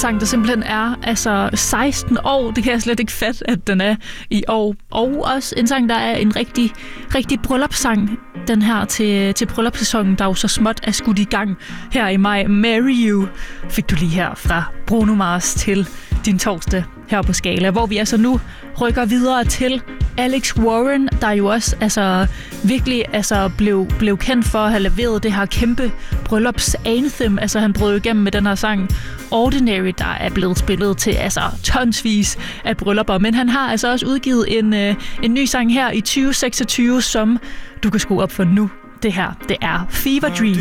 sang, der simpelthen er 16 år. Det kan jeg slet ikke fatte, at den er i år. Og også en sang, der er en rigtig bryllupssang. Den her til bryllupssæsonen, der jo så småt er skudt i gang her i maj. Marry You fik du lige her fra Bruno Mars til din torsdag her på Skala, hvor vi altså nu rykker videre til Alex Warren, der jo også virkelig blev kendt for at have leveret det her kæmpe bryllups-anthem. Han brød igennem med den her sang Ordinary, der er blevet spillet til tonsvis af bryllupper. Men han har også udgivet en ny sang her i 2026, som du kan skrue op for nu. Det her, det er Fever Dream.